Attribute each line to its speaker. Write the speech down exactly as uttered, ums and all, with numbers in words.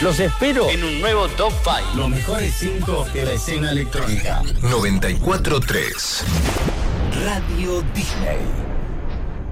Speaker 1: Los espero
Speaker 2: en un nuevo Top cinco.
Speaker 1: Los mejores cinco de la escena electrónica.
Speaker 3: noventa y cuatro punto tres
Speaker 4: Radio Disney.